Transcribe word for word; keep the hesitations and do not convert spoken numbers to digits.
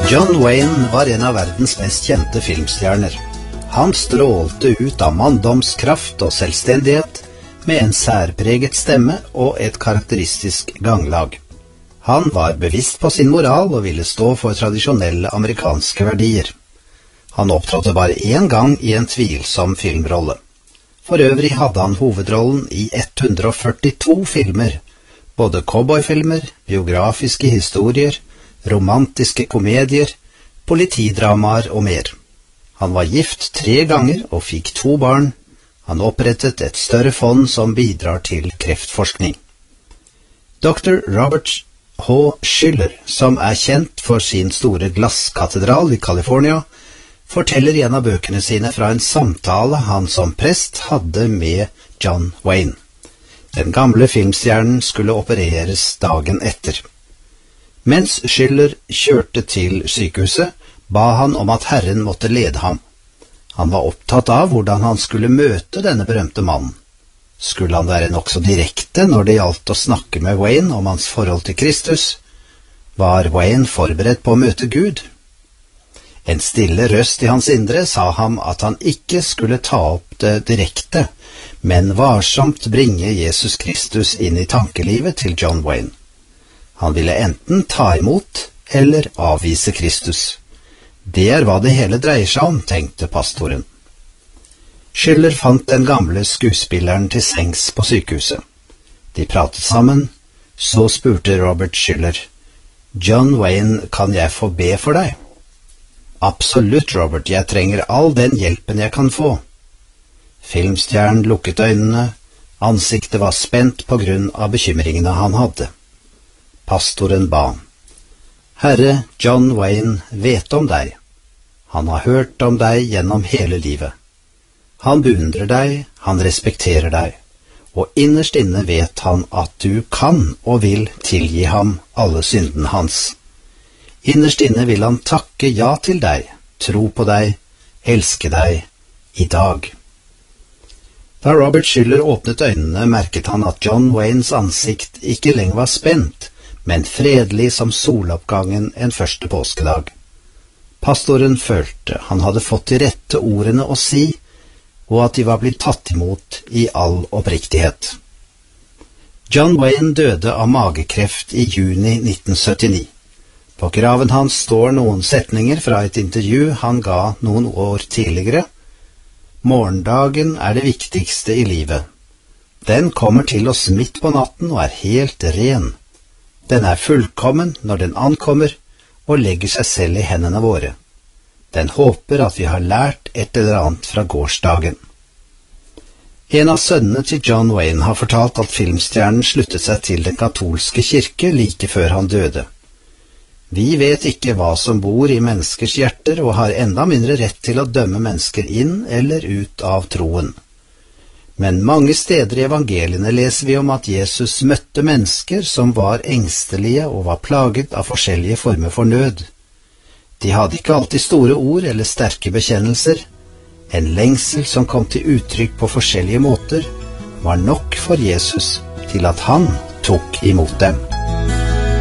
John Wayne var en av verdens mest kjente filmstjerner. Han strålte ut av manndomskraft og selvstendighet med en særpreget stemme og et karakteristisk ganglag. Han var bevisst på sin moral og ville stå for tradisjonelle amerikanske verdier. Han opptrådte bare én gang i en tvilsom filmrolle. For øvrig hadde han hovedrollen i ett hundre og førtito filmer, både cowboyfilmer, biografiske historier, romantiske komedier, politidramaer og mer. Han var gift tre ganger og fikk to barn. Han opprettet et større fond som bidrar til kreftforskning. doktor Robert H. Schiller, som er kjent for sin store glasskatedral i California, forteller i en av bøkene sine fra en samtale han som prest hadde med John Wayne. Den gamle filmstjernen skulle opereres dagen etter. Mens Schiller kjørte til sykehuset, ba han om at Herren måtte lede ham. Han var opptatt av hvordan han skulle møte denne berømte mannen. Skulle han være nokså direkte når det gjaldt å snakke med Wayne om hans forhold til Kristus? Var Wayne forberedt på å møte Gud? En stille røst i hans indre sa ham at han ikke skulle ta opp det direkte, men varsomt bringe Jesus Kristus inn i tankelivet til John Wayne. Han ville enten ta imot eller avvise Kristus. Det er hva det hele dreier seg om, tenkte pastoren. Schiller fant den gamle skuespilleren til sengs på sykehuset. De pratet sammen, så spurte Robert Schiller, «John Wayne, kan jeg få be for deg?» «Absolutt, Robert, jeg trenger all den hjelpen jeg kan få.» Filmstjernen lukket øynene, ansiktet var spent på grunn av bekymringene han hadde. Pastoren ba, «Herre, John Wayne vet om deg. Han har hørt om deg gjennom hele livet. Han beundrer deg, han respekterer deg, og innerst inne vet han at du kan og vil tilgi ham alle syndene hans. Innerst inne vil han takke ja til deg, tro på deg, elske deg i dag.» Da Robert Schiller åpnet øynene, merket han at John Waynes ansikt ikke lenger var spent, men fredelig som soloppgangen en første påskedag. Pastoren følte han hadde fått de rette ordene å si, og at de var blitt tatt imot i all oppriktighet. John Wayne døde av magekreft i juni nitten syttini. På graven hans står noen setninger fra et intervju han ga noen år tidligere. «Morgendagen er det viktigste i livet. Den kommer til oss midt på natten og er helt ren. Den er fullkommen når den ankommer og legger seg selv i hendene våre. Den håper at vi har lært et eller annet fra gårsdagen.» En av sønnene til John Wayne har fortalt at filmstjernen sluttet seg til den katolske kirke like før han døde. «Vi vet ikke hva som bor i menneskers hjerter og har enda mindre rett til å dømme mennesker inn eller ut av troen. Men mange steder i evangeliene leser vi om at Jesus møtte mennesker som var engstelige og var plaget av forskjellige former for nød. De hadde ikke alltid store ord eller sterke bekjennelser. En lengsel som kom til uttrykk på forskjellige måter, var nok for Jesus til at han tok imot dem.